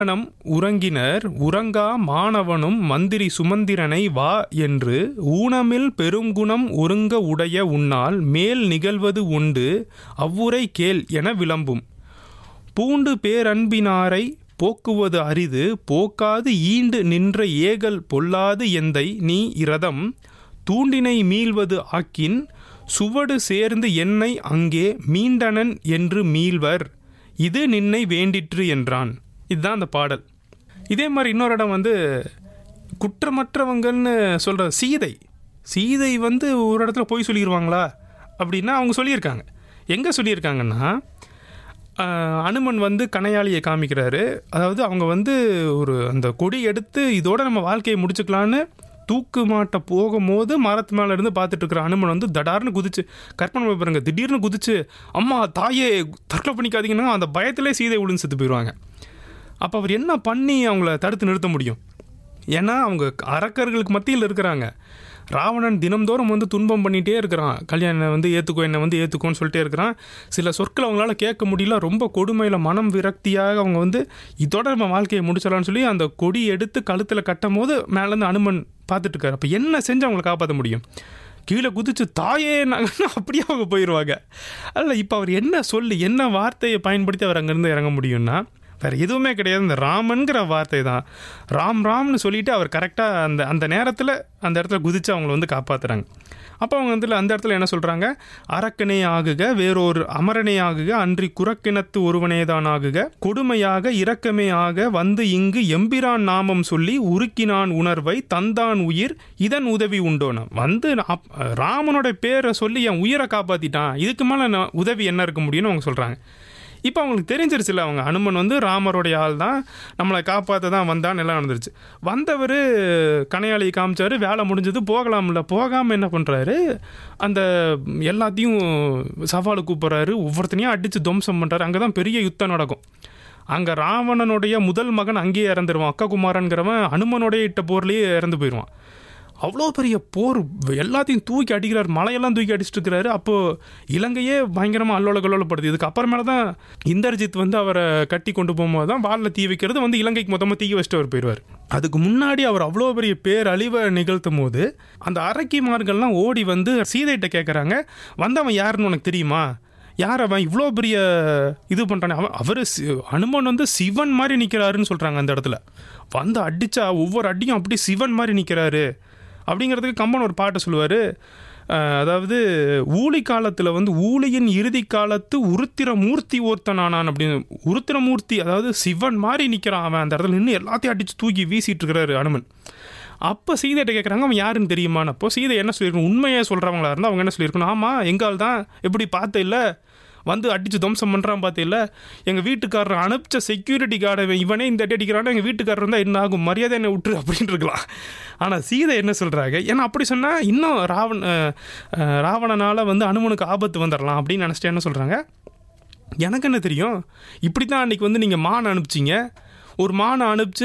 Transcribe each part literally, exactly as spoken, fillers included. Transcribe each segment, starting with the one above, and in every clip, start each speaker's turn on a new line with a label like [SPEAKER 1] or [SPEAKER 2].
[SPEAKER 1] மனம் உறங்கினர் உறங்கா மாணவனும் மந்திரி சுமந்திரனை வா என்று ஊனமில் பெருங்குணம் ஒருங்க உடைய உன்னால் மேல் நிகழ்வது உண்டு அவ்வுரை கேள் என விளம்பும். பூண்டு பேரன்பினாரை போக்குவது அரிது போக்காது ஈண்டு நின்ற ஏகல் பொல்லாது எந்தை நீ இரதம் தூண்டினை மீள்வது ஆக்கின் சுவடு சேர்ந்து என்னை அங்கே மீண்டனன் என்று மீள்வர் இது நின்னை வேண்டிற்று என்றான். இதுதான் அந்த பாடல். இதே மாதிரி இன்னொரு இடம் வந்து குற்றமற்றவங்கன்னு சொல்கிற சீதை சீதை வந்து ஒரு இடத்துல போய் சொல்லிடுவாங்களா அப்படின்னா அவங்க சொல்லியிருக்காங்க. எங்கே சொல்லியிருக்காங்கன்னா, அனுமன் வந்து கணையாளியை காமிக்கிறாரு. அதாவது அவங்க வந்து ஒரு அந்த கொடி எடுத்து இதோட நம்ம வாழ்க்கையை முடிச்சுக்கலான்னு தூக்கு மாட்ட போகும்போது மரத்து மேலே இருந்து பார்த்துட்டு இருக்கிற அனுமன் வந்து தடார்னு குதிச்சு, கற்பனை பாருங்க, திடீர்னு குதிச்சு அம்மா தாயே தற்கொலை பண்ணிக்காதீங்கன்னா அந்த பயத்திலே சீதை விழுந்து செத்து போயிடுவாங்க. அப்போ அவர் என்ன பண்ணி அவங்கள தடுத்து நிறுத்த முடியும்? ஏன்னா அவங்க அரக்கர்களுக்கு மத்தியில் இருக்கிறாங்க. ராவணன் தினம்தோறும் வந்து துன்பம் பண்ணிகிட்டே இருக்கிறான். கல்யாணம் வந்து ஏற்றுக்கோ, என்னை வந்து ஏற்றுக்கோன்னு சொல்லிட்டே இருக்கிறான். சில சொற்கள் அவங்களால கேட்க முடியல. ரொம்ப கொடுமையில் மனம் விரக்தியாக அவங்க வந்து இதோட நம்ம வாழ்க்கையை முடிச்சிடலான்னு சொல்லி அந்த கொடி எடுத்து கழுத்தில் கட்டும் போது மேலேருந்து அனுமன் பார்த்துட்டு இருக்காரு. அப்போ என்ன செஞ்சு அவங்களை காப்பாற்ற முடியும்? கீழே குதிச்சு தாயே நாங்கன்னா அப்படியே அவங்க போயிடுவாங்க. அதில் இப்போ அவர் என்ன சொல்லி என்ன வார்த்தையை பயன்படுத்தி அவர் அங்கேருந்து இறங்க முடியும்னா வேறு எதுவுமே கிடையாது. இந்த ராமன்கிற வார்த்தை தான். ராம் ராம்னு சொல்லிவிட்டு அவர் கரெக்டாக அந்த அந்த நேரத்தில் அந்த இடத்துல குதித்து அவங்கள வந்து காப்பாற்றுறாங்க. அப்போ அவங்க வந்து அந்த இடத்துல என்ன சொல்கிறாங்க, அரக்கனே ஆகுக வேறொரு அமரனே ஆகுக அன்றி குறக்கிணத்து ஒருவனேதான் ஆகுக கொடுமையாக இரக்கமே ஆக வந்து இங்கு எம்பிரான் நாமம் சொல்லி உருக்கினான் உணர்வை தந்தான் உயிர் இதன் உதவி உண்டோன. வந்து ராமனோட பேரை சொல்லி என் உயிரை காப்பாற்றிட்டான், இதுக்கு மேலே உதவி என்ன இருக்க முடியும்னு அவங்க சொல்கிறாங்க. இப்போ அவங்களுக்கு தெரிஞ்சிருச்சுல, அவங்க அனுமன் வந்து ராமருடைய ஆள் தான், நம்மளை காப்பாற்ற தான் வந்தான்னு எல்லாம் நடந்துருச்சு. வந்தவர் கணையாளியை காமிச்சார், வேலை முடிஞ்சது, போகலாம்ல. போகாமல் என்ன பண்ணுறாரு, அந்த எல்லாத்தையும் சவாலு கூப்பிட்றாரு, ஒவ்வொருத்தனையும் அடித்து துவம்சம் பண்ணுறாரு. அங்கே தான் பெரிய யுத்தம் நடக்கும். அங்கே ராவணனுடைய முதல் மகன் அங்கேயே இறந்துருவான். அக்கா குமாரன்கிறவன் அனுமனுடைய இட்ட போர்லேயே இறந்து போயிடுவான். அவ்வளோ பெரிய போர், எல்லாத்தையும் தூக்கி அடிக்கிறார், மலையெல்லாம் தூக்கி அடிச்சுட்டு இருக்கிறாரு. அப்போது இலங்கையே பயங்கரமாக அல்லோல கல்லோலப்படுது. இதுக்கு அப்புறமேல தான் இந்தர்ஜித் வந்து அவரை கட்டி கொண்டு போகும்போது தான் வாலில் தீ வைக்கிறது, வந்து இலங்கைக்கு மொத்தமாக தீ வச்சுட்டு அவர் போயிடுவார். அதுக்கு முன்னாடி அவர் அவ்வளோ பெரிய பேரழிவை நிகழ்த்தும் போது அந்த அரக்கிமார்கள்லாம் ஓடி வந்து சீதைகிட்ட கேட்குறாங்க, வந்தவன் யாருன்னு உனக்கு தெரியுமா, யார் அவன் இவ்வளோ பெரிய இது பண்ணுறானே, அவன் அவர் அனுமன் வந்து சிவன் மாதிரி நிற்கிறாருன்னு சொல்கிறாங்க. அந்த இடத்துல வந்து அடித்தா ஒவ்வொரு அடியும் அப்படி சிவன் மாதிரி நிற்கிறாரு அப்படிங்கிறதுக்கு கம்பன் ஒரு பாட்டை சொல்லுவார். அதாவது ஊழி காலத்தில் வந்து ஊழியின் இறுதி காலத்து உருத்திர மூர்த்தி ஓர்த்தனானான் அப்படின்னு. உருத்திர மூர்த்தி அதாவது சிவன் மாதிரி நிற்கிறான் அவன். அந்த இடத்துல நின்று எல்லாத்தையும் அடித்து தூக்கி வீசிட்டு இருக்கிறாரு அனுமன். அப்போ சீதைகிட்ட கேட்குறாங்க, அவன் யாருன்னு தெரியுமான்னு. அப்போ சீதை என்ன சொல்லியிருக்கணும், உண்மையாக சொல்கிறவங்களா இருந்தால் அவங்க என்ன சொல்லியிருக்கணும், ஆமாம் எங்கால் தான், எப்படி பார்த்த இல்லை, வந்து அடித்து துவம்சம் பண்ணுறான் பார்த்தில்ல, எங்கள் வீட்டுக்காரர் அனுப்பிச்ச செக்யூரிட்டி கார்டை இவனே இந்த அடி அடிக்கிறான்னா எங்கள் வீட்டுக்காரர் இருந்தால் என்ன ஆகும், மரியாதை என்ன விட்டுரு அப்படின்னு இருக்கலாம். ஆனால் சீதை என்ன சொல்கிறாங்க, ஏன்னா அப்படி சொன்னால் இன்னும் ராவண ராவணனால் வந்து அனுமனுக்கு ஆபத்து வந்துடலாம் அப்படின்னு நினச்சிட்டு என்ன சொல்கிறாங்க, எனக்கு என்ன தெரியும், இப்படி தான் அன்றைக்கி வந்து நீங்கள் மானை அனுப்பிச்சிங்க, ஒரு மானை அனுப்பிச்சு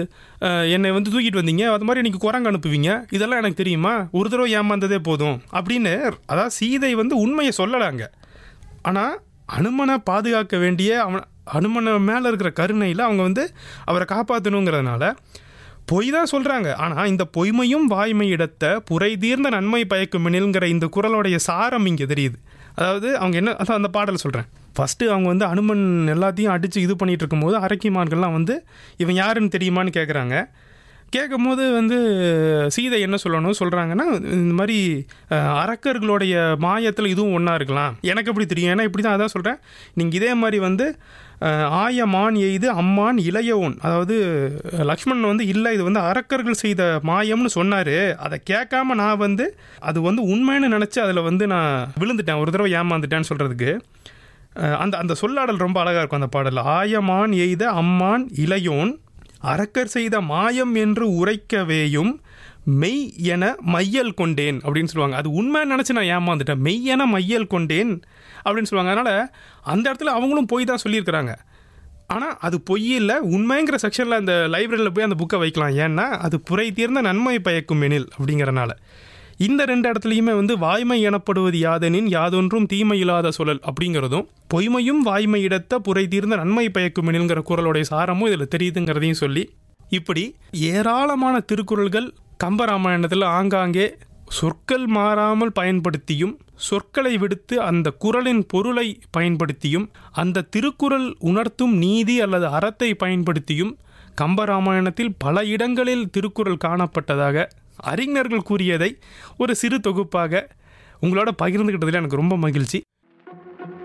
[SPEAKER 1] என்னை வந்து தூக்கிட்டு வந்தீங்க, அது மாதிரி இன்றைக்கி குரங்கு அனுப்புவீங்க, இதெல்லாம் எனக்கு தெரியுமா, ஒரு தடவை ஏமாந்ததே போதும் அப்படின்னு. அதாவது சீதை வந்து உண்மையை சொல்லலாங்க. ஆனால் அனுமனை பாதுகாக்க வேண்டிய அவன் அனுமனை மேலே இருக்கிற கருணையில் அவங்க வந்து அவரை காப்பாற்றணுங்கிறதுனால பொய் தான் சொல்கிறாங்க. ஆனால் இந்த பொய்மையும் வாய்மை இடத்த புரை தீர்ந்த நன்மை பயக்கும் மெனில்ங்கிற இந்த குறளுடைய சாரம் இங்கே தெரியுது. அதாவது அவங்க என்ன, அதான் அந்த பாடல் சொல்கிறேன். ஃபஸ்ட்டு அவங்க வந்து அனுமன் எல்லாத்தையும் அடித்து இது பண்ணிகிட்டு இருக்கும்போது அரக்கிமார்கள்லாம் வந்து இவன் யாருன்னு தெரியுமான்னு கேட்குறாங்க. கேட்கும் போது வந்து சீதை என்ன சொல்லணும் சொல்கிறாங்கன்னா, இந்த மாதிரி அரக்கர்களுடைய மாயத்தில் இதுவும் ஒன்றா இருக்கலாம், எனக்கு எப்படி தெரியும், ஏன்னா இப்படி தான் அதான் சொல்கிறேன். நீங்கள் இதே மாதிரி வந்து ஆய மான் எய்து அம்மான் இளையவோன், அதாவது லக்ஷ்மணன் வந்து இல்லை இது வந்து அரக்கர்கள் செய்த மாயம்னு சொன்னார், அதை கேட்காம நான் வந்து அது வந்து உண்மைன்னு நினச்சி அதில் வந்து நான் விழுந்துட்டேன், ஒரு தடவை ஏமாந்துட்டேன்னு சொல்கிறதுக்கு அந்த அந்த சொல்லாடல் ரொம்ப அழகாக இருக்கும் அந்த பாடல். ஆயமான் எய்த அம்மான் இளையோன் அரக்கர் செய்த மாயம் என்று உரைக்கவேயும் மெய் என மையல் கொண்டேன் அப்படின்னு சொல்லுவாங்க. அது உண்மைன்னு நினச்சி நான் ஏமாந்துட்டேன், மெய் என மையல் கொண்டேன் அப்படின்னு சொல்லுவாங்க. அதனால் அந்த இடத்துல அவங்களும் போய் தான் சொல்லியிருக்கிறாங்க. ஆனால் அது பொய் இல்லை, உண்மைங்கிற செக்ஷனில் அந்த லைப்ரரியில் போய் அந்த புக்கை வைக்கலாம். ஏன்னா அது புரை தீர்ந்த நன்மை பயக்கும் எனில் அப்படிங்கிறனால. இந்த ரெண்டு இடத்துலையுமே வந்து வாய்மை எனப்படுவது யாதெனின் யாதொன்றும் தீமை இல்லாத சொல்லல் அப்படிங்கிறதும், பொய்மையும் வாய்மை இடத்த புரை தீர்ந்த நன்மை பயக்கும் என்கிற குறளுடைய சாரமும் இதில் தெரியுதுங்கிறதையும் சொல்லி, இப்படி ஏராளமான திருக்குறள்கள் கம்பராமாயணத்தில் ஆங்காங்கே சொற்கள் மாறாமல் பயன்படுத்தியும், சொற்களை விடுத்து அந்த குறளின் பொருளை பயன்படுத்தியும், அந்த திருக்குறள் உணர்த்தும் நீதி அல்லது அறத்தை பயன்படுத்தியும் கம்பராமாயணத்தில் பல இடங்களில் திருக்குறள் காணப்பட்டதாக அறிஞர்கள் கூறியதை ஒரு சிறு தொகுப்பாக உங்களோட பகிர்ந்துக்கிட்டதில் எனக்கு ரொம்ப மகிழ்ச்சி.